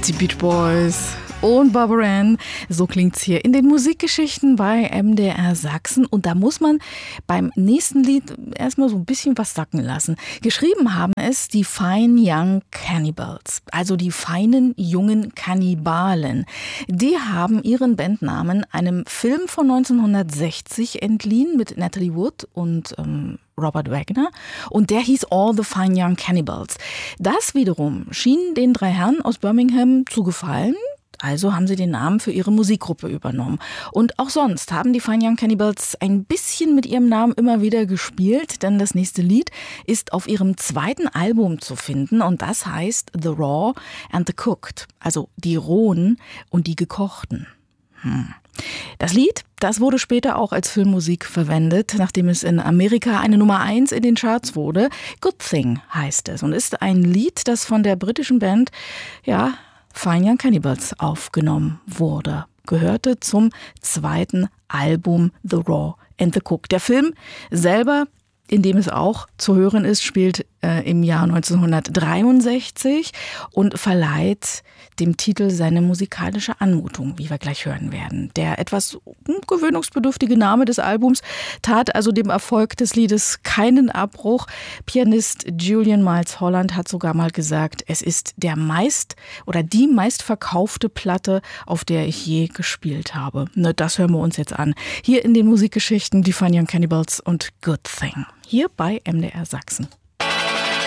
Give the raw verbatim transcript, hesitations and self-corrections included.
Die Beach Boys und Barbara Ann. So klingt's hier in den Musikgeschichten bei M D R Sachsen. Und da muss man beim nächsten Lied erstmal so ein bisschen was sacken lassen. Geschrieben haben es die Fine Young Cannibals, also die feinen jungen Kannibalen. Die haben ihren Bandnamen einem Film von neunzehnhundertsechzig entliehen mit Natalie Wood und ähm, Robert Wagner, und der hieß All the Fine Young Cannibals. Das wiederum schien den drei Herren aus Birmingham zu gefallen. Also haben sie den Namen für ihre Musikgruppe übernommen. Und auch sonst haben die Fine Young Cannibals ein bisschen mit ihrem Namen immer wieder gespielt, denn das nächste Lied ist auf ihrem zweiten Album zu finden und das heißt The Raw and the Cooked, also die Rohen und die Gekochten. Hm. Das Lied, das wurde später auch als Filmmusik verwendet, nachdem es in Amerika eine Nummer eins in den Charts wurde. Good Thing heißt es und ist ein Lied, das von der britischen Band, ja, Fine Young Cannibals aufgenommen wurde. Gehörte zum zweiten Album The Raw and the Cooked. Der Film selber, in dem es auch zu hören ist, spielt äh, im Jahr neunzehnhundertdreiundsechzig und verleiht dem Titel seine musikalische Anmutung, wie wir gleich hören werden. Der etwas gewöhnungsbedürftige Name des Albums tat also dem Erfolg des Liedes keinen Abbruch. Pianist Julian Miles Holland hat sogar mal gesagt, es ist der meist oder die meistverkaufte Platte, auf der ich je gespielt habe. Ne, das hören wir uns jetzt an. Hier in den Musikgeschichten die Fine Young Cannibals und Good Thing. Hier bei M D R Sachsen.